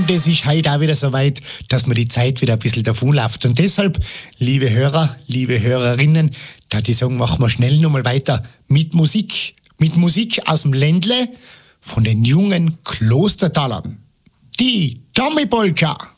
Und es ist heute auch wieder soweit, dass mir die Zeit wieder ein bisschen davonläuft. Und deshalb, liebe Hörer, liebe Hörerinnen, da ich sagen, machen wir schnell nochmal weiter mit Musik. Mit Musik aus dem Ländle von den jungen Klostertalern. Die Tommy Polka.